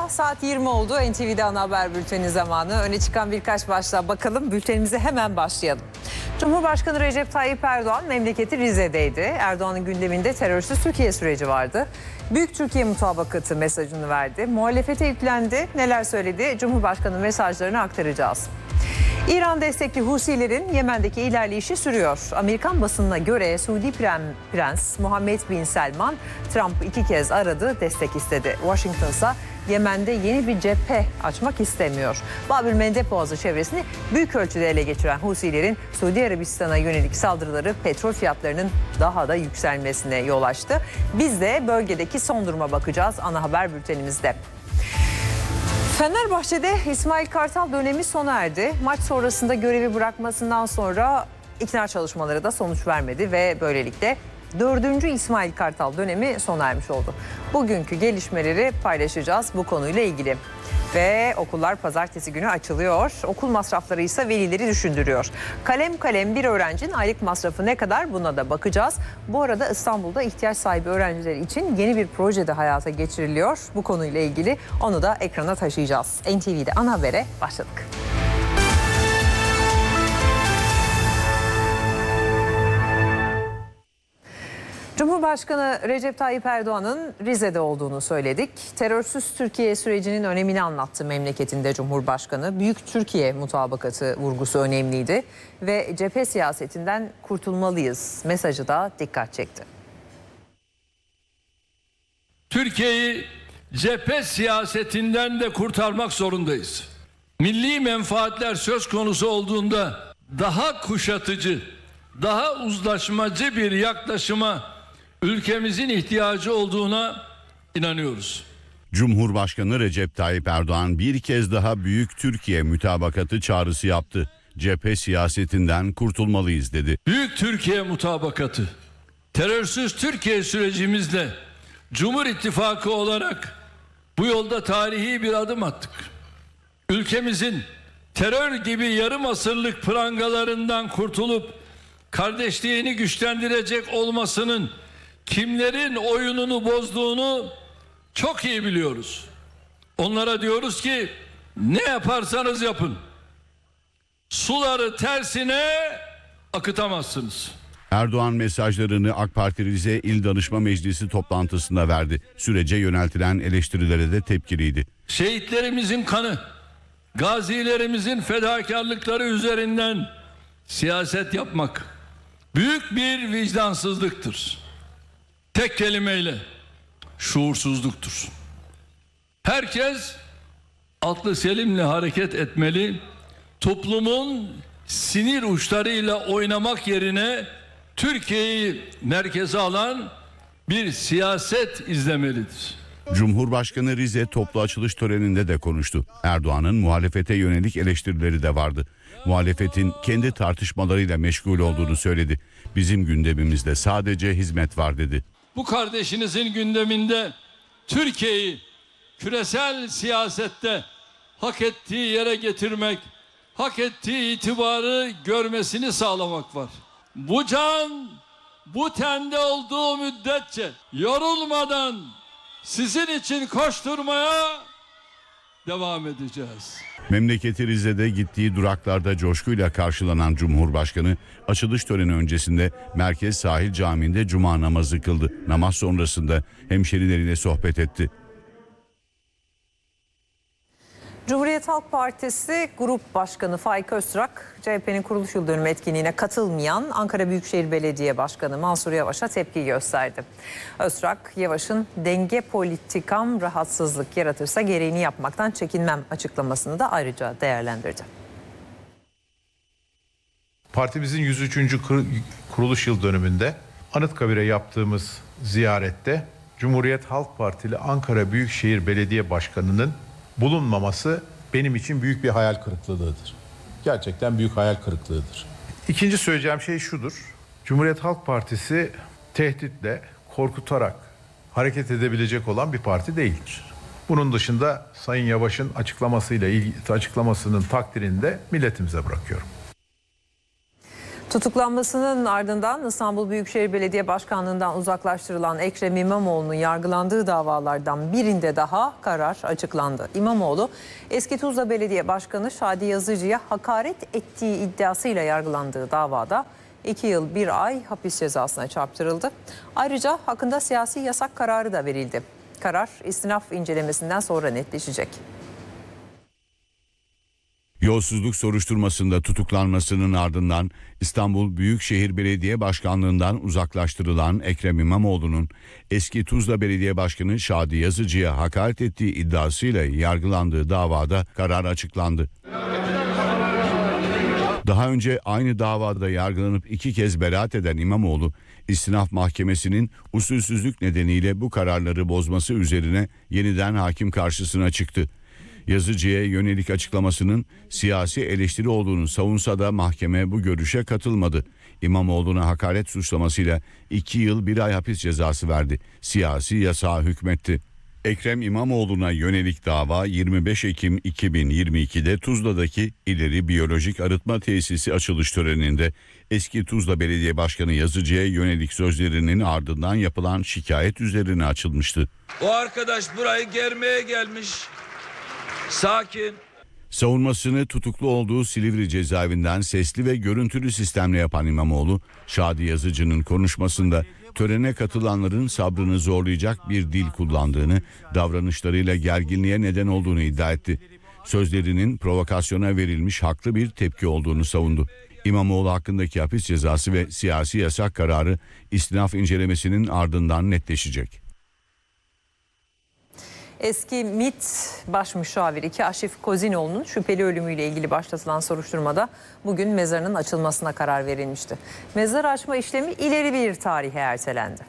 saat 20 oldu. NTV'de ana haber bülteni zamanı. Öne çıkan birkaç başlığa bakalım. Bültenimize hemen başlayalım. Cumhurbaşkanı Recep Tayyip Erdoğan memleketi Rize'deydi. Erdoğan'ın gündeminde terörsüz Türkiye süreci vardı. Büyük Türkiye mutabakatı mesajını verdi. Muhalefete yüklendi. Neler söyledi? Cumhurbaşkanı mesajlarını aktaracağız. İran destekli Husilerin Yemen'deki ilerleyişi sürüyor. Amerikan basınına göre Suudi Prens Muhammed Bin Selman Trump'ı 2 kez aradı, destek istedi. Washington ise Yemen'de yeni bir cephe açmak istemiyor. Bab-el-Mandeb Boğazı çevresini büyük ölçüde ele geçiren Husilerin Suudi Arabistan'a yönelik saldırıları petrol fiyatlarının daha da yükselmesine yol açtı. Biz de bölgedeki son duruma bakacağız ana haber bültenimizde. Fenerbahçe'de İsmail Kartal dönemi sona erdi. Maç sonrasında görevi bırakmasından sonra ikna çalışmaları da sonuç vermedi ve böylelikle 4. İsmail Kartal dönemi sona ermiş oldu. Bugünkü gelişmeleri paylaşacağız bu konuyla ilgili. Ve okullar pazartesi günü açılıyor. Okul masrafları ise velileri düşündürüyor. Kalem kalem bir öğrencinin aylık masrafı ne kadar, buna da bakacağız. Bu arada İstanbul'da ihtiyaç sahibi öğrenciler için yeni bir proje de hayata geçiriliyor. Bu konuyla ilgili onu da ekrana taşıyacağız. NTV'de ana habere başladık. Cumhurbaşkanı Recep Tayyip Erdoğan'ın Rize'de olduğunu söyledik. Terörsüz Türkiye sürecinin önemini anlattı memleketinde Cumhurbaşkanı. Büyük Türkiye mutabakatı vurgusu önemliydi ve cephe siyasetinden kurtulmalıyız mesajı da dikkat çekti. Türkiye'yi cephe siyasetinden de kurtarmak zorundayız. Milli menfaatler söz konusu olduğunda daha kuşatıcı, daha uzlaşmacı bir yaklaşıma ülkemizin ihtiyacı olduğuna inanıyoruz. Cumhurbaşkanı Recep Tayyip Erdoğan bir kez daha Büyük Türkiye mutabakatı çağrısı yaptı. Cephe siyasetinden kurtulmalıyız dedi. Büyük Türkiye mutabakatı, terörsüz Türkiye sürecimizle Cumhur İttifakı olarak bu yolda tarihi bir adım attık. Ülkemizin terör gibi yarım asırlık prangalarından kurtulup kardeşliğini güçlendirecek olmasının kimlerin oyununu bozduğunu çok iyi biliyoruz. Onlara diyoruz ki ne yaparsanız yapın, suları tersine akıtamazsınız. Erdoğan mesajlarını AK Parti Rize İl Danışma Meclisi toplantısında verdi. Sürece yöneltilen eleştirilere de tepkiliydi. Şehitlerimizin kanı, gazilerimizin fedakarlıkları üzerinden siyaset yapmak büyük bir vicdansızlıktır. Tek kelimeyle şuursuzluktur. Herkes aklı selimle hareket etmeli. Toplumun sinir uçlarıyla oynamak yerine Türkiye'yi merkeze alan bir siyaset izlemelidir. Cumhurbaşkanı Rize toplu açılış töreninde de konuştu. Erdoğan'ın muhalefete yönelik eleştirileri de vardı. Muhalefetin kendi tartışmalarıyla meşgul olduğunu söyledi. Bizim gündemimizde sadece hizmet var dedi. Bu kardeşinizin gündeminde Türkiye'yi küresel siyasette hak ettiği yere getirmek, hak ettiği itibarı görmesini sağlamak var. Bu can, bu tende olduğu müddetçe yorulmadan sizin için koşturmaya devam edeceğiz. Memleketi Rize'de gittiği duraklarda coşkuyla karşılanan Cumhurbaşkanı açılış töreni öncesinde Merkez Sahil Camii'nde cuma namazı kıldı. Namaz sonrasında hemşerileriyle sohbet etti. Cumhuriyet Halk Partisi Grup Başkanı Faik Öztürk, CHP'nin kuruluş yıl dönümü etkinliğine katılmayan Ankara Büyükşehir Belediye Başkanı Mansur Yavaş'a tepki gösterdi. Öztürk, Yavaş'ın denge politikam rahatsızlık yaratırsa gereğini yapmaktan çekinmem açıklamasını da ayrıca değerlendirdi. Partimizin 103. kuruluş yıl dönümünde Anıtkabir'e yaptığımız ziyarette Cumhuriyet Halk Partili Ankara Büyükşehir Belediye Başkanı'nın bulunmaması benim için büyük bir hayal kırıklığıdır. Gerçekten büyük hayal kırıklığıdır. İkinci söyleyeceğim şey şudur. Cumhuriyet Halk Partisi tehditle, korkutarak hareket edebilecek olan bir parti değildir. Bunun dışında Sayın Yavaş'ın açıklamasının takdirini de milletimize bırakıyorum. Tutuklanmasının ardından İstanbul Büyükşehir Belediye Başkanlığı'ndan uzaklaştırılan Ekrem İmamoğlu'nun yargılandığı davalardan birinde daha karar açıklandı. İmamoğlu, eski Tuzla Belediye Başkanı Şadi Yazıcı'ya hakaret ettiği iddiasıyla yargılandığı davada 2 yıl 1 ay hapis cezasına çarptırıldı. Ayrıca hakkında siyasi yasak kararı da verildi. Karar istinaf incelemesinden sonra netleşecek. Yolsuzluk soruşturmasında tutuklanmasının ardından İstanbul Büyükşehir Belediye Başkanlığı'ndan uzaklaştırılan Ekrem İmamoğlu'nun eski Tuzla Belediye Başkanı Şadi Yazıcı'ya hakaret ettiği iddiasıyla yargılandığı davada karar açıklandı. Daha önce aynı davada yargılanıp 2 kez beraat eden İmamoğlu, İstinaf Mahkemesi'nin usulsüzlük nedeniyle bu kararları bozması üzerine yeniden hakim karşısına çıktı. Yazıcı'ya yönelik açıklamasının siyasi eleştiri olduğunu savunsa da mahkeme bu görüşe katılmadı. İmamoğlu'na hakaret suçlamasıyla 2 yıl 1 ay hapis cezası verdi. Siyasi yasağa hükmetti. Ekrem İmamoğlu'na yönelik dava 25 Ekim 2022'de Tuzla'daki İleri Biyolojik Arıtma Tesisi açılış töreninde eski Tuzla Belediye Başkanı Yazıcı'ya yönelik sözlerinin ardından yapılan şikayet üzerine açılmıştı. O arkadaş burayı germeye gelmiş. Sakin. Savunmasını tutuklu olduğu Silivri cezaevinden sesli ve görüntülü sistemle yapan İmamoğlu, Şadi Yazıcı'nın konuşmasında törene katılanların sabrını zorlayacak bir dil kullandığını, davranışlarıyla gerginliğe neden olduğunu iddia etti. Sözlerinin provokasyona verilmiş haklı bir tepki olduğunu savundu. İmamoğlu hakkındaki hapis cezası ve siyasi yasak kararı istinaf incelemesinin ardından netleşecek. Eski MİT Baş Müşaviri Kaşif Kozinoğlu'nun şüpheli ölümüyle ilgili başlatılan soruşturmada bugün mezarının açılmasına karar verilmişti. Mezar açma işlemi ileri bir tarihe ertelendi.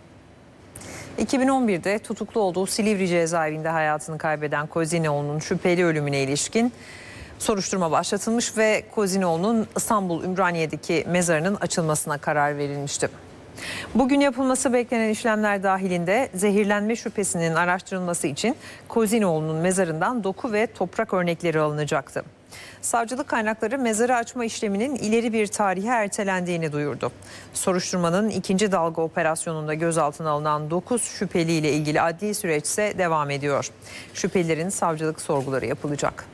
2011'de tutuklu olduğu Silivri cezaevinde hayatını kaybeden Kozinoğlu'nun şüpheli ölümüne ilişkin soruşturma başlatılmış ve Kozinoğlu'nun İstanbul Ümraniye'deki mezarının açılmasına karar verilmişti. Bugün yapılması beklenen işlemler dahilinde zehirlenme şüphesinin araştırılması için Kozinoğlu'nun mezarından doku ve toprak örnekleri alınacaktı. Savcılık kaynakları mezarı açma işleminin ileri bir tarihe ertelendiğini duyurdu. Soruşturmanın 2. dalga operasyonunda gözaltına alınan 9 şüpheliyle ilgili adli süreç ise devam ediyor. Şüphelilerin savcılık sorguları yapılacak.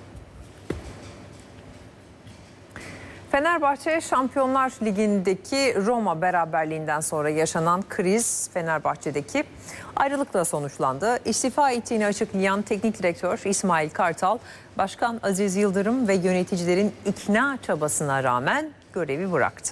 Fenerbahçe Şampiyonlar Ligi'ndeki Roma beraberliğinden sonra yaşanan kriz Fenerbahçe'deki ayrılıkla sonuçlandı. İstifa ettiğini açıklayan teknik direktör İsmail Kartal, Başkan Aziz Yıldırım ve yöneticilerin ikna çabasına rağmen görevi bıraktı.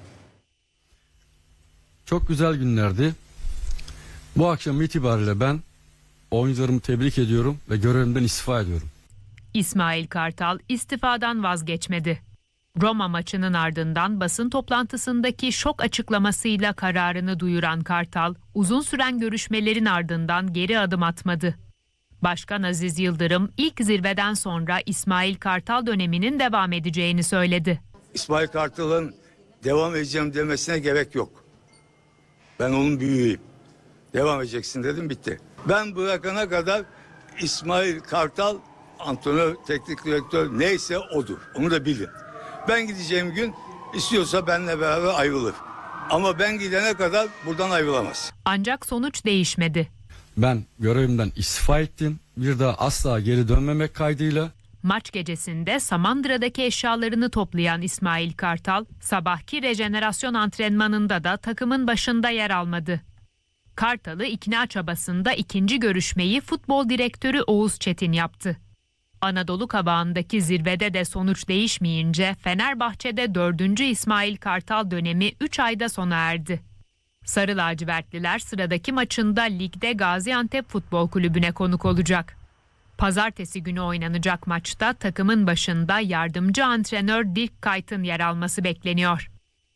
Çok güzel günlerdi. Bu akşam itibariyle ben oyuncularımı tebrik ediyorum ve görevimden istifa ediyorum. İsmail Kartal istifadan vazgeçmedi. Roma maçının ardından basın toplantısındaki şok açıklamasıyla kararını duyuran Kartal, uzun süren görüşmelerin ardından geri adım atmadı. Başkan Aziz Yıldırım ilk zirveden sonra İsmail Kartal döneminin devam edeceğini söyledi. İsmail Kartal'ın devam edeceğim demesine gerek yok. Ben onun büyüğüyüm. Devam edeceksin dedim, bitti. Ben bırakana kadar İsmail Kartal antrenör, teknik direktör neyse odur. Onu da bilin. Ben gideceğim gün istiyorsa benimle beraber ayrılır. Ama ben gidene kadar buradan ayrılamaz. Ancak sonuç değişmedi. Ben görevimden istifa ettim. Bir daha asla geri dönmemek kaydıyla. Maç gecesinde Samandıra'daki eşyalarını toplayan İsmail Kartal, sabahki rejenerasyon antrenmanında da takımın başında yer almadı. Kartal'ı ikna çabasında ikinci görüşmeyi futbol direktörü Oğuz Çetin yaptı. Anadolu kabağındaki zirvede de sonuç değişmeyince Fenerbahçe'de 4. İsmail Kartal dönemi 3 ayda sona erdi. Sarı lacivertliler sıradaki maçında ligde Gaziantep Futbol Kulübü'ne konuk olacak. Pazartesi günü oynanacak maçta takımın başında yardımcı antrenör Dirk Kuyt'ın yer alması bekleniyor.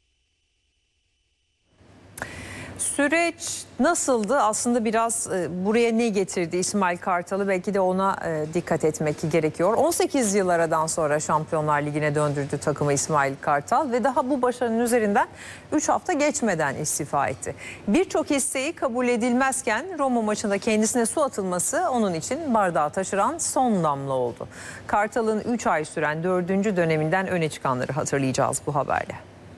Süreç nasıldı? Aslında biraz buraya ne getirdi İsmail Kartal'ı? Belki de ona dikkat etmek gerekiyor. 18 yıl aradan sonra Şampiyonlar Ligi'ne döndürdü takımı İsmail Kartal ve daha bu başarının üzerinden 3 hafta geçmeden istifa etti. Birçok isteği kabul edilmezken Roma maçında kendisine su atılması onun için bardağı taşıran son damla oldu. Kartal'ın 3 ay süren 4. döneminden öne çıkanları hatırlayacağız bu haberle.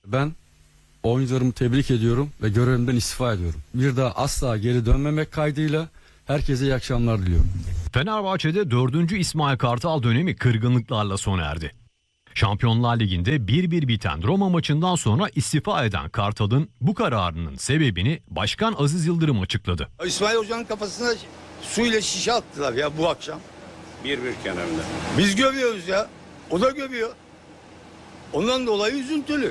Ben oyuncularımı tebrik ediyorum ve görevimden istifa ediyorum. Bir daha asla geri dönmemek kaydıyla herkese iyi akşamlar diliyorum. Fenerbahçe'de 4. İsmail Kartal dönemi kırgınlıklarla sona erdi. Şampiyonlar Ligi'nde 1-1 biten Roma maçından sonra istifa eden Kartal'ın bu kararının sebebini Başkan Aziz Yıldırım açıkladı. İsmail Hoca'nın kafasına suyla şişe attılar ya bu akşam. 1-1 kenarında. Biz görüyoruz ya. O da görüyor. Ondan dolayı üzüntülü.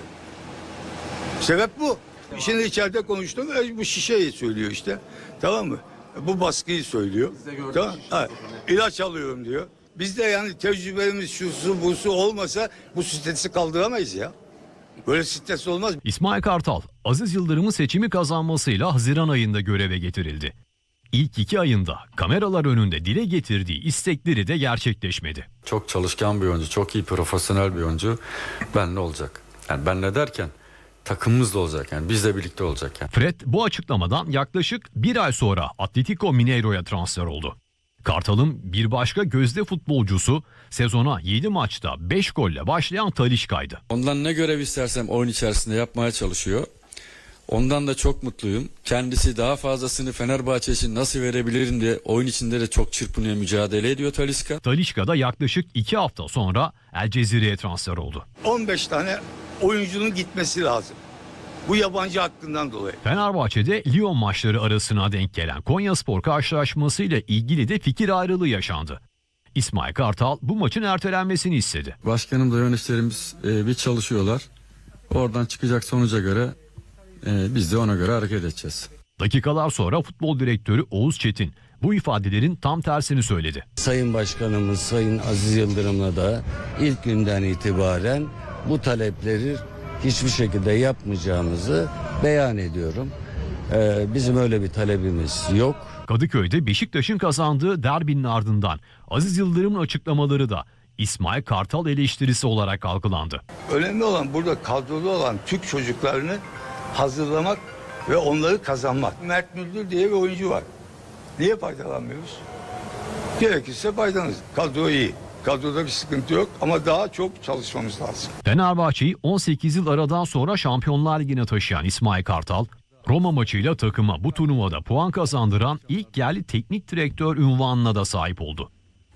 Sebep bu. Şimdi içeride konuştum. Bu şişeyi söylüyor işte. Tamam mı? Bu baskıyı söylüyor. Tamam. Ha, ilaç alıyorum diyor. Biz de yani tecrübemiz şusu busu olmasa bu stresi kaldıramayız ya. Böyle stres olmaz. İsmail Kartal, Aziz Yıldırım'ın seçimi kazanmasıyla Haziran ayında göreve getirildi. İlk 2 ayında kameralar önünde dile getirdiği istekleri de gerçekleşmedi. Çok çalışkan bir oyuncu, çok iyi profesyonel bir oyuncu. Benle olacak. Yani benle derken takımımız da olacak, yani bizle birlikte olacak yani. Fred bu açıklamadan yaklaşık 1 ay sonra Atletico Mineiro'ya transfer oldu. Kartal'ın bir başka gözde futbolcusu sezona 7 maçta 5 golle başlayan Talisca'ydı. Ondan ne görev istersem oyun içerisinde yapmaya çalışıyor. Ondan da çok mutluyum. Kendisi daha fazlasını Fenerbahçe için nasıl verebilirim diye oyun içinde de çok çırpınıyor, mücadele ediyor Talisca. Talisca da yaklaşık 2 hafta sonra El Cezire'ye transfer oldu. 15 tane oyuncunun gitmesi lazım. Bu yabancı hakkından dolayı. Fenerbahçe'de Lyon maçları arasına denk gelen Konyaspor karşılaşmasıyla ilgili de fikir ayrılığı yaşandı. İsmail Kartal bu maçın ertelenmesini istedi. Başkanım da yöneticilerimiz bir çalışıyorlar. Oradan çıkacak sonuca göre biz de ona göre hareket edeceğiz. Dakikalar sonra futbol direktörü Oğuz Çetin bu ifadelerin tam tersini söyledi. Sayın Başkanımız Sayın Aziz Yıldırım'la da ilk günden itibaren bu talepleri hiçbir şekilde yapmayacağımızı beyan ediyorum. Bizim öyle bir talebimiz yok. Kadıköy'de Beşiktaş'ın kazandığı derbinin ardından Aziz Yıldırım'ın açıklamaları da İsmail Kartal eleştirisi olarak algılandı. Önemli olan burada kadroda olan Türk çocuklarını hazırlamak ve onları kazanmak. Mert Müldür diye bir oyuncu var. Niye faydalanmıyoruz? Gerekirse faydalanırız. Kadro iyi. Kadroda bir sıkıntı yok ama daha çok çalışmamız lazım. Fenerbahçe'yi 18 yıl aradan sonra Şampiyonlar Ligi'ne taşıyan İsmail Kartal, Roma maçıyla takıma bu turnuvada puan kazandıran ilk yerli teknik direktör unvanına da sahip oldu.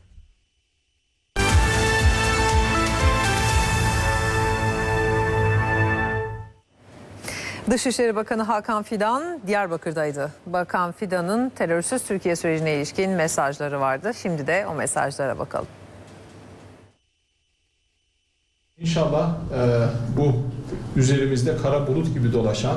Dışişleri Bakanı Hakan Fidan Diyarbakır'daydı. Bakan Fidan'ın terörsüz Türkiye sürecine ilişkin mesajları vardı. Şimdi de o mesajlara bakalım. İnşallah bu üzerimizde kara bulut gibi dolaşan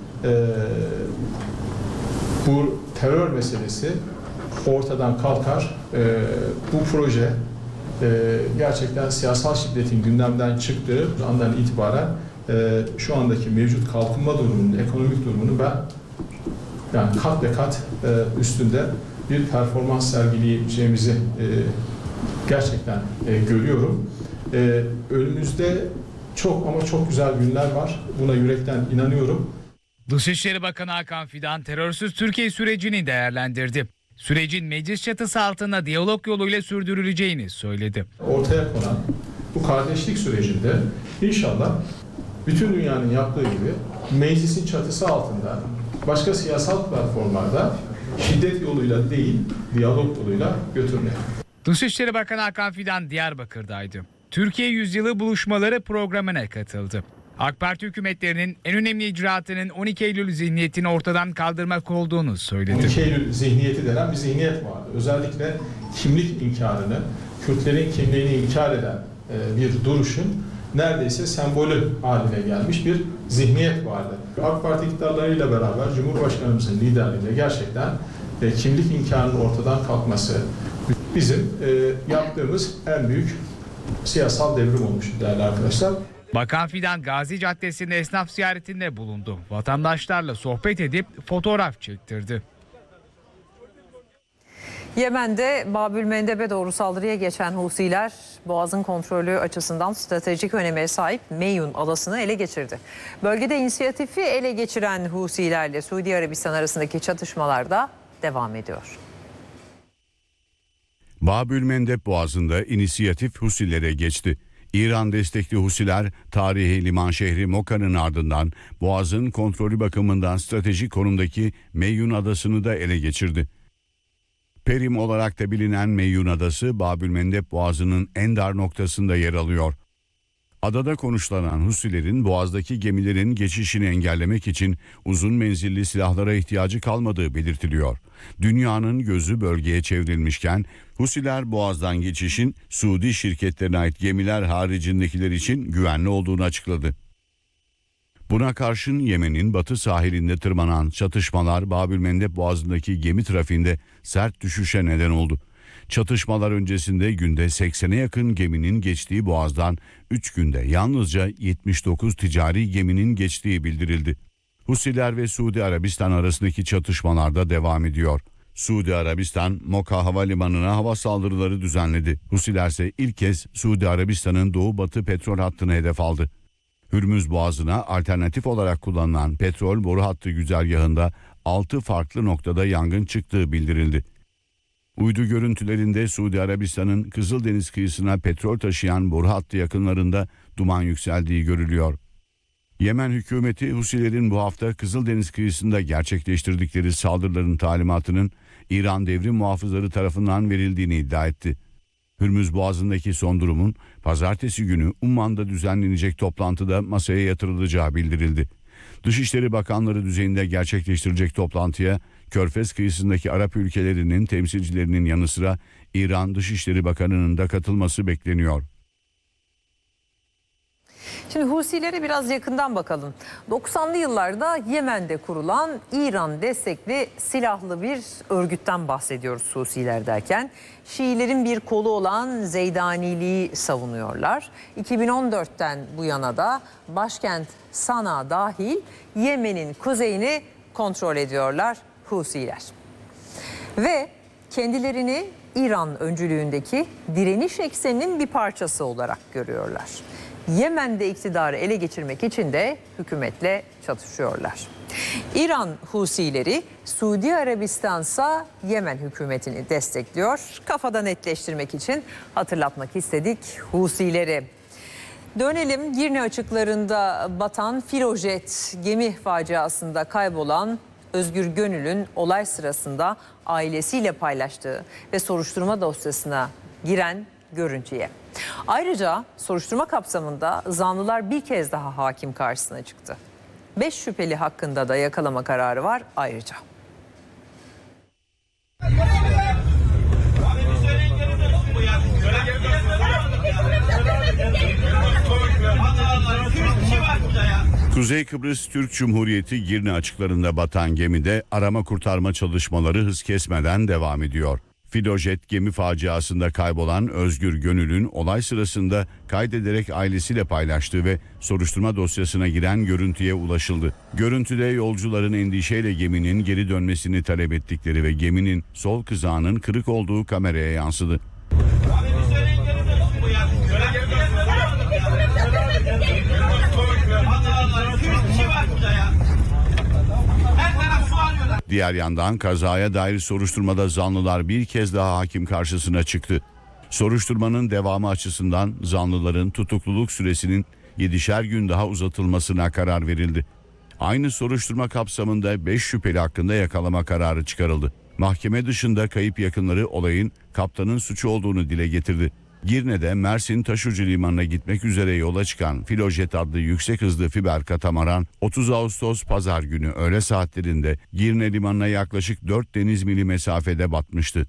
bu terör meselesi ortadan kalkar. Bu proje gerçekten siyasal şiddetin gündemden çıktığı andan itibaren şu andaki mevcut kalkınma durumunu, ekonomik durumunu ben yani kat ve kat üstünde bir performans sergileyeceğimizi gerçekten görüyorum. Önümüzde çok ama çok güzel günler var. Buna yürekten inanıyorum. Dışişleri Bakanı Hakan Fidan terörsüz Türkiye sürecini değerlendirdi. Sürecin meclis çatısı altında diyalog yoluyla sürdürüleceğini söyledi. Ortaya konan bu kardeşlik sürecinde inşallah bütün dünyanın yaptığı gibi meclisin çatısı altında başka siyasal platformlarda şiddet yoluyla değil, diyalog yoluyla götürmeye. Dışişleri Bakanı Hakan Fidan Diyarbakır'daydı. Türkiye Yüzyılı Buluşmaları programına katıldı. AK Parti hükümetlerinin en önemli icraatının 12 Eylül zihniyetini ortadan kaldırmak olduğunu söyledi. 12 Eylül zihniyeti denen bir zihniyet vardı. Özellikle kimlik inkarını, Kürtlerin kimliğini inkar eden bir duruşun neredeyse sembolü haline gelmiş bir zihniyet vardı. AK Parti iktidarlarıyla beraber Cumhurbaşkanımızın liderliğinde gerçekten kimlik inkarının ortadan kalkması bizim yaptığımız en büyük siyasal devrim olmuş değerli arkadaşlar. Bakan Fidan Gazi Caddesi'nde esnaf ziyaretinde bulundu. Vatandaşlarla sohbet edip fotoğraf çektirdi. Yemen'de Babülmendeb'e doğru saldırıya geçen Husiler Boğaz'ın kontrolü açısından stratejik öneme sahip Meyun adasını ele geçirdi. Bölgede inisiyatifi ele geçiren Husilerle Suudi Arabistan arasındaki çatışmalar da devam ediyor. Babülmendeb Boğazı'nda inisiyatif Husilere geçti. İran destekli Husiler tarihi liman şehri Moka'nın ardından Boğaz'ın kontrolü bakımından stratejik konumdaki Meyyun Adası'nı da ele geçirdi. Perim olarak da bilinen Meyyun Adası Babülmendeb Boğazı'nın en dar noktasında yer alıyor. Adada konuşlanan Husilerin Boğaz'daki gemilerin geçişini engellemek için uzun menzilli silahlara ihtiyacı kalmadığı belirtiliyor. Dünyanın gözü bölgeye çevrilmişken Husiler Boğaz'dan geçişin Suudi şirketlerine ait gemiler haricindekiler için güvenli olduğunu açıkladı. Buna karşın Yemen'in batı sahilinde tırmanan çatışmalar Babülmendeb Boğazı'ndaki gemi trafiğinde sert düşüşe neden oldu. Çatışmalar öncesinde günde 80'e yakın geminin geçtiği boğazdan 3 günde yalnızca 79 ticari geminin geçtiği bildirildi. Husiler ve Suudi Arabistan arasındaki çatışmalarda devam ediyor. Suudi Arabistan, Moka Havalimanı'na hava saldırıları düzenledi. Husiler ise ilk kez Suudi Arabistan'ın doğu-batı petrol hattını hedef aldı. Hürmüz Boğazı'na alternatif olarak kullanılan petrol boru hattı güzergahında 6 farklı noktada yangın çıktığı bildirildi. Uydu görüntülerinde Suudi Arabistan'ın Kızıldeniz kıyısına petrol taşıyan boru hattı yakınlarında duman yükseldiği görülüyor. Yemen hükümeti Husilerin bu hafta Kızıldeniz kıyısında gerçekleştirdikleri saldırıların talimatının İran devrim muhafızları tarafından verildiğini iddia etti. Hürmüz Boğazı'ndaki son durumun pazartesi günü Umman'da düzenlenecek toplantıda masaya yatırılacağı bildirildi. Dışişleri Bakanları düzeyinde gerçekleştirecek toplantıya Körfez kıyısındaki Arap ülkelerinin temsilcilerinin yanı sıra İran Dışişleri Bakanı'nın da katılması bekleniyor. Şimdi Husilere biraz yakından bakalım. 90'lı yıllarda Yemen'de kurulan İran destekli silahlı bir örgütten bahsediyoruz Husiler derken. Şiilerin bir kolu olan Zeydaniliği savunuyorlar. 2014'ten bu yana da başkent Sana dahil Yemen'in kuzeyini kontrol ediyorlar Husiler. Ve kendilerini İran öncülüğündeki direniş ekseninin bir parçası olarak görüyorlar. Yemen'de iktidarı ele geçirmek için de hükümetle çatışıyorlar. İran Husileri, Suudi Arabistan'sa Yemen hükümetini destekliyor. Kafada netleştirmek için hatırlatmak istedik Husileri. Dönelim Girne açıklarında batan Filojet gemi faciasında kaybolan Özgür Gönül'ün olay sırasında ailesiyle paylaştığı ve soruşturma dosyasına giren görüntüye. Ayrıca soruşturma kapsamında zanlılar bir kez daha hakim karşısına çıktı. 5 şüpheli hakkında da yakalama kararı var ayrıca. Kuzey Kıbrıs Türk Cumhuriyeti Girne açıklarında batan gemide arama kurtarma çalışmaları hız kesmeden devam ediyor. Filojet gemi faciasında kaybolan Özgür Gönül'ün olay sırasında kaydederek ailesiyle paylaştığı ve soruşturma dosyasına giren görüntüye ulaşıldı. Görüntüde yolcuların endişeyle geminin geri dönmesini talep ettikleri ve geminin sol kızağının kırık olduğu kameraya yansıdı. Diğer yandan kazaya dair soruşturmada zanlılar bir kez daha hakim karşısına çıktı. Soruşturmanın devamı açısından zanlıların tutukluluk süresinin 7'şer gün daha uzatılmasına karar verildi. Aynı soruşturma kapsamında 5 şüpheli hakkında yakalama kararı çıkarıldı. Mahkeme dışında kayıp yakınları olayın kaptanın suçu olduğunu dile getirdi. Girne'de Mersin Taşucu Limanı'na gitmek üzere yola çıkan Filojet adlı yüksek hızlı fiber katamaran 30 Ağustos Pazar günü öğle saatlerinde Girne Limanı'na yaklaşık 4 deniz mili mesafede batmıştı.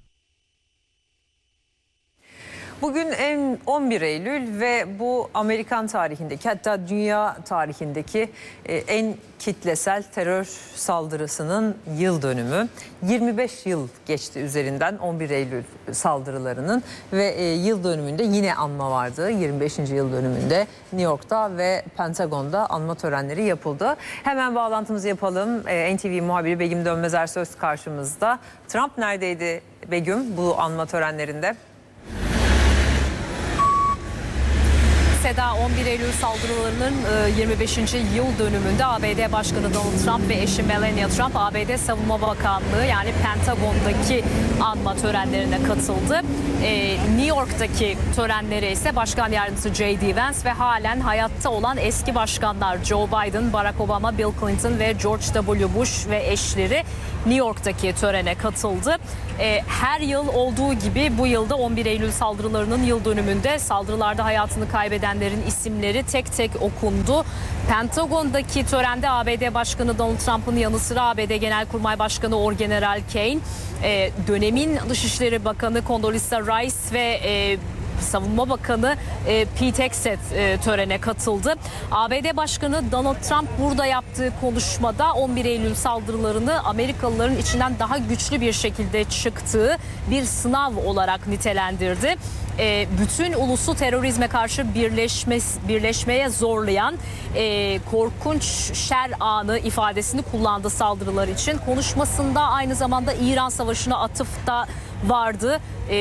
Bugün 11 Eylül ve bu Amerikan tarihindeki hatta dünya tarihindeki en kitlesel terör saldırısının yıl dönümü. 25 yıl geçti üzerinden 11 Eylül saldırılarının ve yıl dönümünde yine anma vardı. 25. yıl dönümünde New York'ta ve Pentagon'da anma törenleri yapıldı. Hemen bağlantımızı yapalım. NTV muhabiri Begüm Dönmez Ersöz karşımızda. Trump neredeydi Begüm bu anma törenlerinde? Seda, 11 Eylül saldırılarının 25. yıl dönümünde ABD Başkanı Donald Trump ve eşi Melania Trump ABD Savunma Bakanlığı yani Pentagon'daki anma törenlerine katıldı. New York'taki törenlere ise Başkan Yardımcısı J.D. Vance ve halen hayatta olan eski başkanlar Joe Biden, Barack Obama, Bill Clinton ve George W. Bush ve eşleri New York'taki törene katıldı. Her yıl olduğu gibi bu yılda 11 Eylül saldırılarının yıl dönümünde saldırılarda hayatını kaybedenlerin isimleri tek tek okundu. Pentagon'daki törende ABD Başkanı Donald Trump'ın yanı sıra ABD Genelkurmay Başkanı Orgeneral Kane, dönemin Dışişleri Bakanı Condoleezza Rice ve Savunma Bakanı Pete Hegseth törene katıldı. ABD Başkanı Donald Trump burada yaptığı konuşmada 11 Eylül saldırılarını Amerikalıların içinden daha güçlü bir şekilde çıktığı bir sınav olarak nitelendirdi. Bütün ulusu terörizme karşı birleşmeye zorlayan korkunç şer anı ifadesini kullandı saldırılar için. Konuşmasında aynı zamanda İran Savaşı'na atıfta vardı.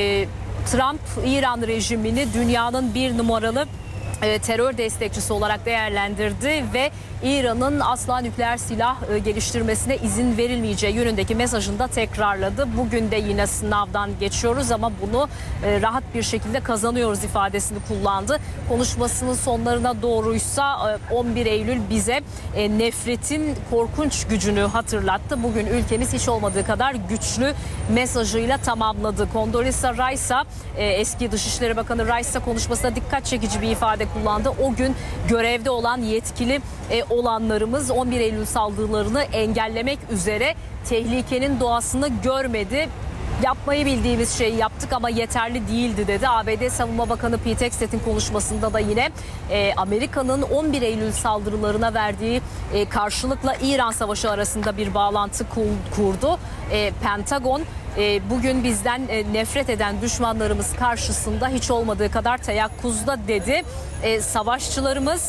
Trump, İran rejimini dünyanın bir numaralı terör destekçisi olarak değerlendirdi ve İran'ın asla nükleer silah geliştirmesine izin verilmeyeceği yönündeki mesajını da tekrarladı. Bugün de yine sınavdan geçiyoruz ama bunu rahat bir şekilde kazanıyoruz ifadesini kullandı. Konuşmasının sonlarına doğruysa 11 Eylül bize nefretin korkunç gücünü hatırlattı. Bugün ülkemiz hiç olmadığı kadar güçlü mesajıyla tamamladı. Condoleezza Rice, eski Dışişleri Bakanı Rice konuşmasında dikkat çekici bir ifade kullandı. O gün görevde olan yetkili olanlarımız 11 Eylül saldırılarını engellemek üzere tehlikenin doğasını görmedi. Yapmayı bildiğimiz şeyi yaptık ama yeterli değildi dedi. ABD Savunma Bakanı Pete Hegseth'in konuşmasında da yine Amerika'nın 11 Eylül saldırılarına verdiği karşılıkla İran Savaşı arasında bir bağlantı kurdu. Pentagon bugün bizden nefret eden düşmanlarımız karşısında hiç olmadığı kadar teyakkuzda dedi. Savaşçılarımız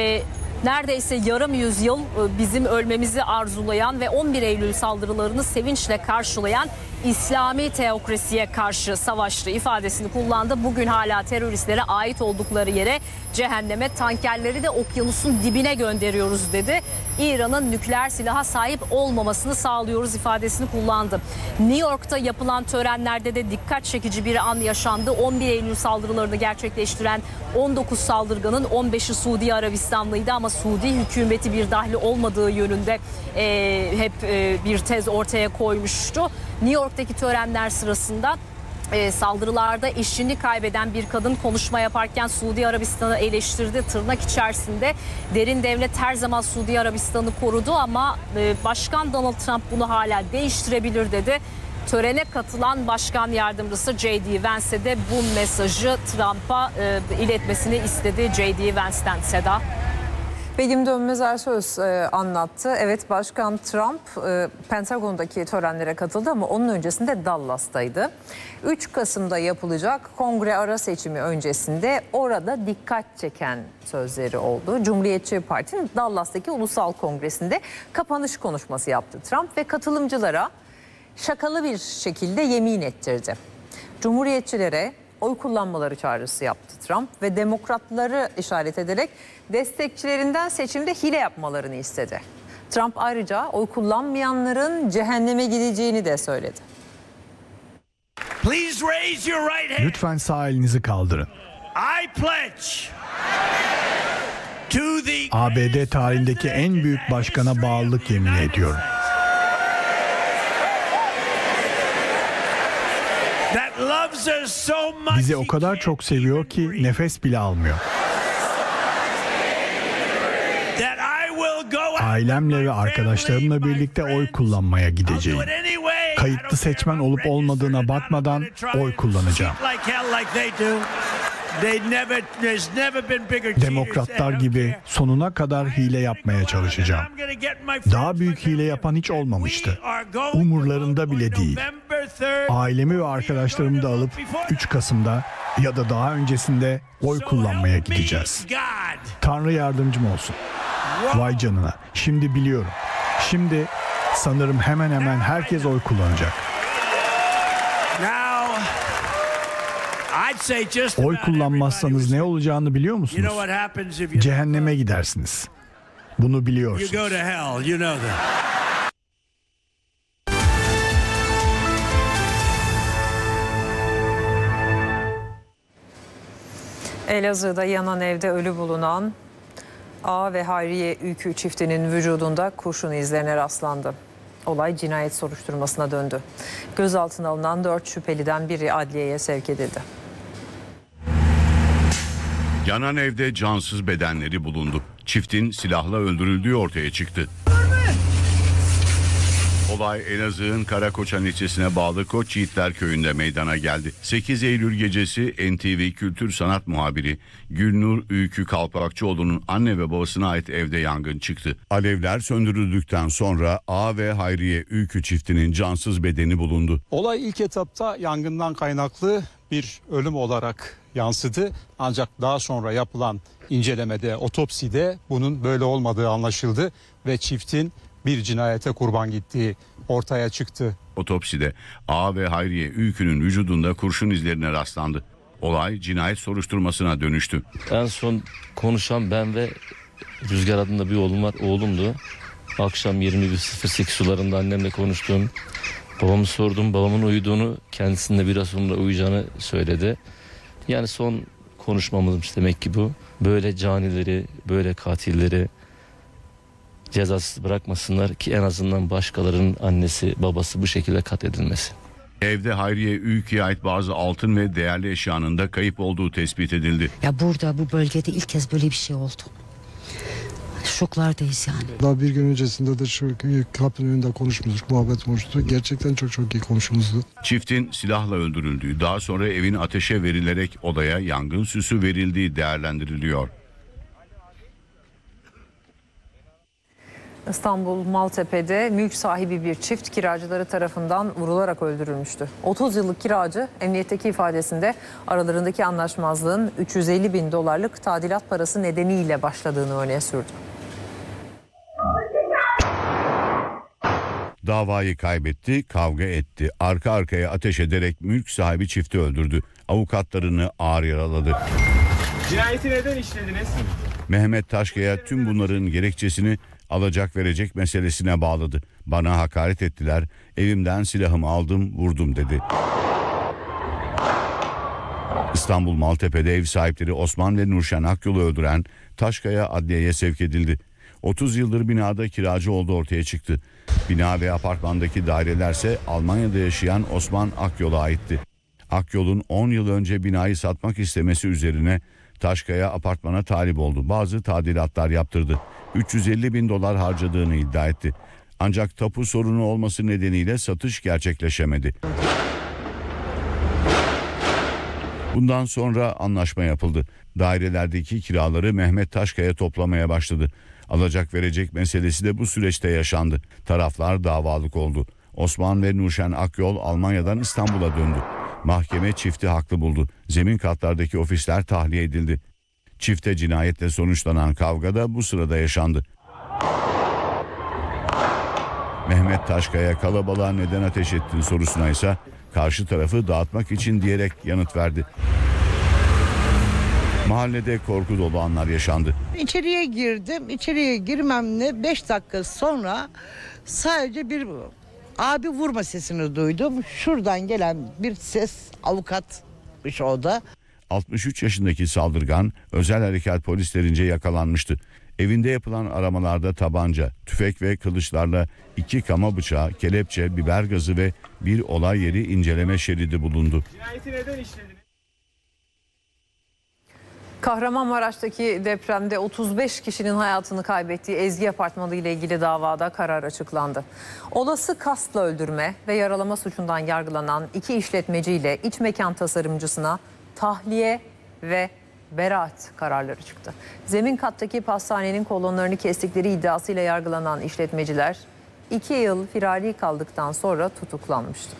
neredeyse yarım yüzyıl bizim ölmemizi arzulayan ve 11 Eylül saldırılarını sevinçle karşılayan İslami teokrasiye karşı savaştı ifadesini kullandı. Bugün hala teröristlere ait oldukları yere, cehenneme, tankerleri de okyanusun dibine gönderiyoruz dedi. İran'ın nükleer silaha sahip olmamasını sağlıyoruz ifadesini kullandı. New York'ta yapılan törenlerde de dikkat çekici bir an yaşandı. 11 Eylül saldırılarını gerçekleştiren 19 saldırganın 15'i Suudi Arabistanlıydı ama Suudi hükümeti bir dahli olmadığı yönünde hep bir tez ortaya koymuştu. New York'taki törenler sırasında saldırılarda eşini kaybeden bir kadın konuşma yaparken Suudi Arabistan'ı eleştirdi. Tırnak içerisinde derin devlet her zaman Suudi Arabistan'ı korudu ama Başkan Donald Trump bunu hala değiştirebilir dedi. Törene katılan Başkan Yardımcısı J.D. Vance'e de bu mesajı Trump'a iletmesini istedi J.D. Vance'den. Seda. Begüm Dönmezer söz anlattı. Evet, Başkan Trump Pentagon'daki törenlere katıldı ama onun öncesinde Dallas'taydı. 3 Kasım'da yapılacak kongre ara seçimi öncesinde orada dikkat çeken sözleri oldu. Cumhuriyetçi Parti'nin Dallas'taki ulusal kongresinde kapanış konuşması yaptı Trump ve katılımcılara şakalı bir şekilde yemin ettirdi. Cumhuriyetçilere oy kullanmaları çağrısı yaptı Trump ve demokratları işaret ederek destekçilerinden seçimde hile yapmalarını istedi. Trump ayrıca oy kullanmayanların cehenneme gideceğini de söyledi. Lütfen sağ elinizi kaldırın. ABD tarihindeki en büyük başkana bağlılık yemin ediyorum. Bizi o kadar çok seviyor ki nefes bile almıyor. Ailemle ve arkadaşlarımla birlikte oy kullanmaya gideceğim. Kayıtlı seçmen olup olmadığına bakmadan oy kullanacağım. Demokratlar gibi sonuna kadar hile yapmaya çalışacağım. Daha büyük hile yapan hiç olmamıştı. Umurlarında bile değil. Ailemi ve arkadaşlarımı da alıp 3 Kasım'da ya da daha öncesinde oy kullanmaya gideceğiz. Tanrı yardımcım olsun. Vay canına. Şimdi biliyorum. Şimdi sanırım hemen hemen herkes oy kullanacak. Oy kullanmazsanız ne olacağını biliyor musunuz? Cehenneme gidersiniz. Bunu biliyorsunuz. Elazığ'da yanan evde ölü bulunan A ve Hayriye Ülkü çiftinin vücudunda kurşun izlerine rastlandı. Olay cinayet soruşturmasına döndü. Gözaltına alınan 4 şüpheliden biri adliyeye sevk edildi. Yanan evde cansız bedenleri bulundu. Çiftin silahla öldürüldüğü ortaya çıktı. Olay Elazığ'ın Karakoçan ilçesine bağlı Koç Yiğitler Köyü'nde meydana geldi. 8 Eylül gecesi NTV Kültür Sanat muhabiri Gülnur Ülkü Kalpakçıoğlu'nun anne ve babasına ait evde yangın çıktı. Alevler söndürüldükten sonra A ve Hayriye Ülkü çiftinin cansız bedeni bulundu. Olay ilk etapta yangından kaynaklı bir ölüm olarak yansıdı. Ancak daha sonra yapılan incelemede, otopside bunun böyle olmadığı anlaşıldı ve çiftin bir cinayete kurban gittiği ortaya çıktı. Otopside A ve Hayriye Ülkü'nün vücudunda kurşun izlerine rastlandı. Olay cinayet soruşturmasına dönüştü. En son konuşan ben ve Rüzgar adında bir oğlum var. Oğlumdu. Akşam 21.08 sularında annemle konuştum. Babamı sordum. Babamın uyuduğunu, kendisinin de biraz sonra uyuyacağını söyledi. Yani son konuşmamız demek ki bu. Böyle canileri, böyle katilleri cezasız bırakmasınlar ki en azından başkalarının annesi, babası bu şekilde katledilmesin. Evde Hayriye Ülkü'ye ait bazı altın ve değerli eşyanın da kayıp olduğu tespit edildi. Ya burada bu bölgede ilk kez böyle bir şey oldu. Şoklardayız yani. Daha bir gün öncesinde de şu kapının önünde konuşmuştuk, muhabbet olmuştu. Gerçekten çok iyi komşumuzdu. Çiftin silahla öldürüldüğü, daha sonra evin ateşe verilerek odaya yangın süsü verildiği değerlendiriliyor. İstanbul Maltepe'de mülk sahibi bir çift kiracıları tarafından vurularak öldürülmüştü. 30 yıllık kiracı emniyetteki ifadesinde aralarındaki anlaşmazlığın 350 bin dolarlık tadilat parası nedeniyle başladığını öne sürdü. Davayı kaybetti, kavga etti. Arka arkaya ateş ederek mülk sahibi çifti öldürdü. Avukatlarını ağır yaraladı. Cinayeti neden işlediniz? Mehmet Taşkaya tüm bunların gerekçesini alacak verecek meselesine bağladı. Bana hakaret ettiler, evimden silahımı aldım, vurdum dedi. İstanbul Maltepe'de ev sahipleri Osman ve Nurşen Akyol'u öldüren Taşkaya adliyeye sevk edildi. 30 yıldır binada kiracı olduğu ortaya çıktı. Bina ve apartmandaki dairelerse Almanya'da yaşayan Osman Akyol'a aitti. Akyol'un 10 yıl önce binayı satmak istemesi üzerine Taşkaya apartmana talip oldu. Bazı tadilatlar yaptırdı. 350 bin dolar harcadığını iddia etti. Ancak tapu sorunu olması nedeniyle satış gerçekleşemedi. Bundan sonra anlaşma yapıldı. Dairelerdeki kiraları Mehmet Taşkaya toplamaya başladı. Alacak verecek meselesi de bu süreçte yaşandı. Taraflar davalık oldu. Osman ve Nurşen Akyol Almanya'dan İstanbul'a döndü. Mahkeme çifti haklı buldu. Zemin katlardaki ofisler tahliye edildi. Çifte cinayetle sonuçlanan kavga da bu sırada yaşandı. Mehmet Taşkaya kalabalığa neden ateş ettin sorusuna ise karşı tarafı dağıtmak için diyerek yanıt verdi. Mahallede korku dolu anlar yaşandı. İçeriye girdim. İçeriye girmemle 5 dakika sonra sadece bir abi vurma sesini duydum. Şuradan gelen bir ses, avukatmış o da. 63 yaşındaki saldırgan özel harekat polislerince yakalanmıştı. Evinde yapılan aramalarda tabanca, tüfek ve kılıçlarla 2 kama bıçağı, kelepçe, biber gazı ve bir olay yeri inceleme şeridi bulundu. Cinayeti neden işlediniz? Kahramanmaraş'taki depremde 35 kişinin hayatını kaybettiği Ezgi Apartmanı ile ilgili davada karar açıklandı. Olası kastla öldürme ve yaralama suçundan yargılanan 2 işletmeciyle iç mekan tasarımcısına tahliye ve beraat kararları çıktı. Zemin kattaki pastanenin kolonlarını kestikleri iddiasıyla yargılanan işletmeciler 2 yıl firari kaldıktan sonra tutuklanmıştı.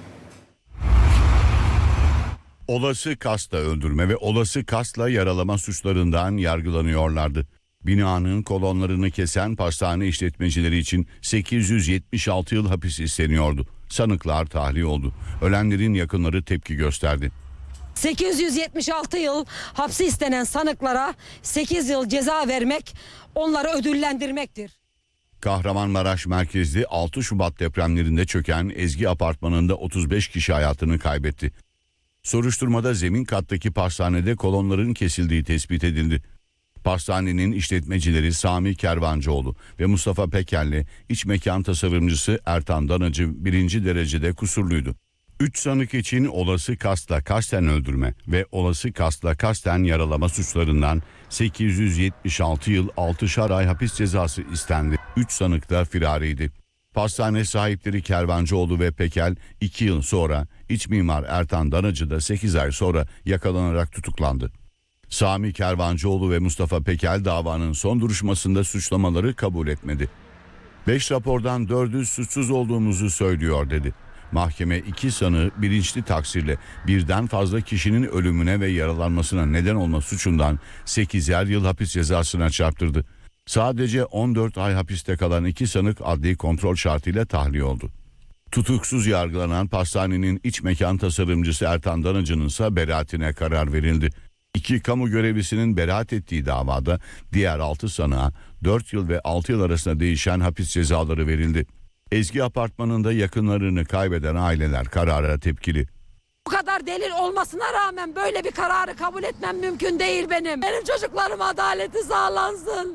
Olası kastla öldürme ve olası kastla yaralama suçlarından yargılanıyorlardı. Binanın kolonlarını kesen pastane işletmecileri için 876 yıl hapis isteniyordu. Sanıklar tahliye oldu. Ölenlerin yakınları tepki gösterdi. 876 yıl hapsi istenen sanıklara 8 yıl ceza vermek onları ödüllendirmektir. Kahramanmaraş merkezli 6 Şubat depremlerinde çöken Ezgi Apartmanı'nda 35 kişi hayatını kaybetti. Soruşturmada zemin kattaki pastanede kolonların kesildiği tespit edildi. Pastanenin işletmecileri Sami Kervancıoğlu ve Mustafa Peker'le iç mekan tasarımcısı Ertan Danacı 1. derecede kusurluydu. 3 sanık için olası kastla kasten öldürme ve olası kastla kasten yaralama suçlarından 876 yıl 6'şar ay hapis cezası istendi. 3 sanık da firariydi. Pastane sahipleri Kervancıoğlu ve Pekel 2 yıl sonra, iç mimar Ertan Danacı da 8 ay sonra yakalanarak tutuklandı. Sami Kervancıoğlu ve Mustafa Pekel davanın son duruşmasında suçlamaları kabul etmedi. 5 rapordan 4'ü suçsuz olduğumuzu söylüyor dedi. Mahkeme 2 sanığı bilinçli taksirle birden fazla kişinin ölümüne ve yaralanmasına neden olma suçundan 8'er yıl hapis cezasına çarptırdı. Sadece 14 ay hapiste kalan 2 sanık adli kontrol şartıyla tahliye oldu. Tutuksuz yargılanan pastanenin iç mekan tasarımcısı Ertan Danacı'nın ise beraatine karar verildi. 2 kamu görevlisinin beraat ettiği davada diğer 6 sanığa 4 yıl ve 6 yıl arasında değişen hapis cezaları verildi. Ezgi Apartmanı'nda yakınlarını kaybeden aileler karara tepkili. Bu kadar delil olmasına rağmen böyle bir kararı kabul etmem mümkün değil benim. Benim çocuklarıma adaleti sağlansın.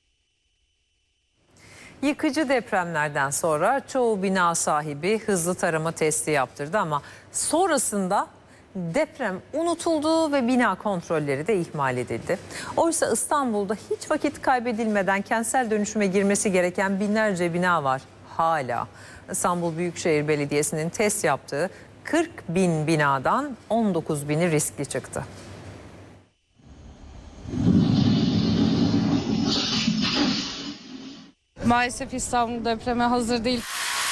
Yıkıcı depremlerden sonra çoğu bina sahibi hızlı tarama testi yaptırdı ama sonrasında deprem unutuldu ve bina kontrolleri de ihmal edildi. Oysa İstanbul'da hiç vakit kaybedilmeden kentsel dönüşüme girmesi gereken binlerce bina var hala. İstanbul Büyükşehir Belediyesi'nin test yaptığı 40 bin binadan 19 bini riskli çıktı. Maalesef İstanbul depreme hazır değil.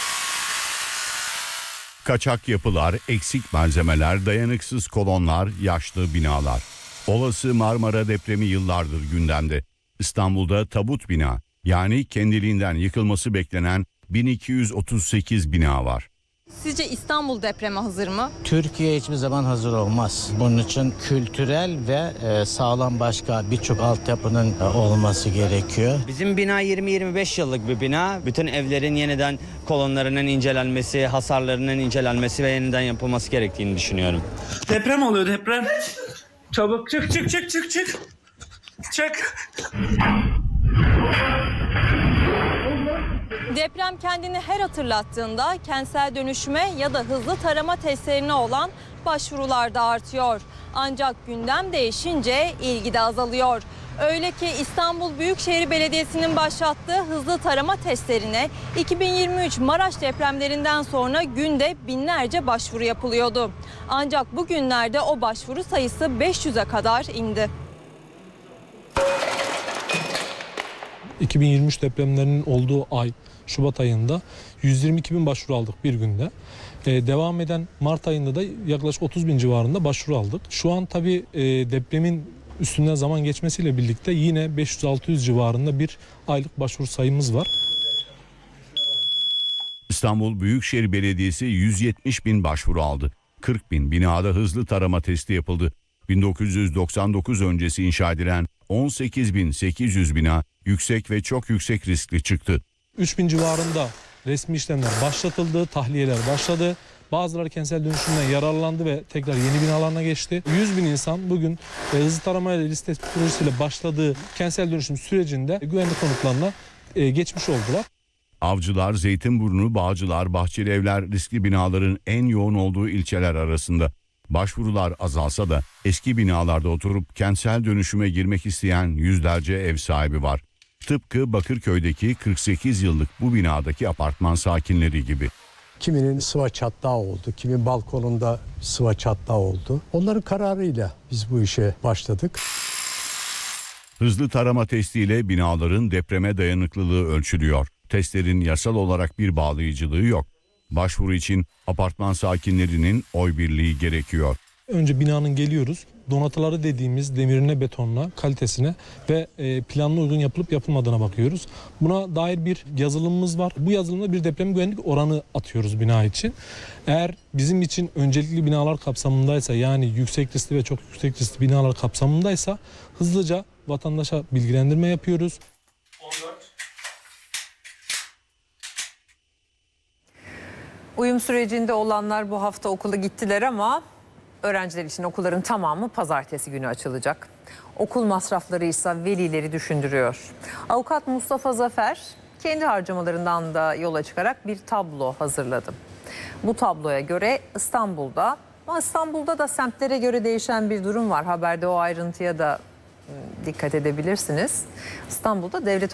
Kaçak yapılar, eksik malzemeler, dayanıksız kolonlar, yaşlı binalar. Olası Marmara depremi yıllardır gündemde. İstanbul'da tabut bina, yani kendiliğinden yıkılması beklenen 1238 bina var. Sizce İstanbul depreme hazır mı? Türkiye hiçbir zaman hazır olmaz. Bunun için kültürel ve sağlam başka birçok altyapının olması gerekiyor. Bizim bina 20-25 yıllık bir bina. Bütün evlerin yeniden kolonlarının incelenmesi, hasarlarının incelenmesi ve yeniden yapılması gerektiğini düşünüyorum. Deprem oluyor, deprem. Çabuk çık. Çık. Deprem kendini her hatırlattığında kentsel dönüşüme ya da hızlı tarama testlerine olan başvurular da artıyor. Ancak gündem değişince ilgi de azalıyor. Öyle ki İstanbul Büyükşehir Belediyesi'nin başlattığı hızlı tarama testlerine 2023 Maraş depremlerinden sonra günde binlerce başvuru yapılıyordu. Ancak bugünlerde o başvuru sayısı 500'e kadar indi. 2023 depremlerinin olduğu ay Şubat ayında 122 bin başvuru aldık bir günde. Devam eden Mart ayında da yaklaşık 30 bin civarında başvuru aldık. Şu an tabii depremin üstünden zaman geçmesiyle birlikte yine 500-600 civarında bir aylık başvuru sayımız var. İstanbul Büyükşehir Belediyesi 170 bin başvuru aldı. 40 bin binada hızlı tarama testi yapıldı. 1999 öncesi inşa edilen 18.800 bina yüksek ve çok yüksek riskli çıktı. 3000 civarında resmi işlemler başlatıldı, tahliyeler başladı. Bazıları kentsel dönüşümden yararlandı ve tekrar yeni binalarına geçti. 100 bin insan bugün hızlı taramayla liste projesiyle başladığı kentsel dönüşüm sürecinde güvenlik konutlarına geçmiş oldular. Avcılar, Zeytinburnu, Bağcılar, Bahçelievler riskli binaların en yoğun olduğu ilçeler arasında. Başvurular azalsa da eski binalarda oturup kentsel dönüşüme girmek isteyen yüzlerce ev sahibi var. Tıpkı Bakırköy'deki 48 yıllık bu binadaki apartman sakinleri gibi. Kiminin sıva çatlağı oldu, kimin balkonunda sıva çatlağı oldu. Onların kararıyla biz bu işe başladık. Hızlı tarama testiyle binaların depreme dayanıklılığı ölçülüyor. Testlerin yasal olarak bir bağlayıcılığı yok. Başvuru için apartman sakinlerinin oy birliği gerekiyor. Önce binanın geliyoruz. Donatıları dediğimiz demirine, betonuna, kalitesine ve planına uygun yapılıp yapılmadığına bakıyoruz. Buna dair bir yazılımımız var. Bu yazılımda bir deprem güvenlik oranı atıyoruz bina için. Eğer bizim için öncelikli binalar kapsamındaysa, yani yüksek riskli ve çok yüksek riskli binalar kapsamındaysa hızlıca vatandaşa bilgilendirme yapıyoruz. Uyum sürecinde olanlar bu hafta okula gittiler ama öğrenciler için okulların tamamı pazartesi günü açılacak. Okul masrafları ise velileri düşündürüyor. Avukat Mustafa Zafer kendi harcamalarından da yola çıkarak bir tablo hazırladı. Bu tabloya göre İstanbul'da da semtlere göre değişen bir durum var. Haberde o ayrıntıya da dikkat edebilirsiniz. İstanbul'da devlet